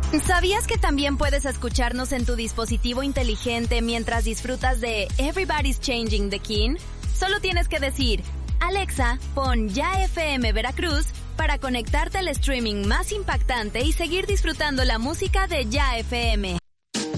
¿Sabías que también puedes escucharnos en tu dispositivo inteligente mientras disfrutas de Everybody's Changing the King? Solo tienes que decir, Alexa, pon Ya FM Veracruz para conectarte al streaming más impactante y seguir disfrutando la música de Ya FM.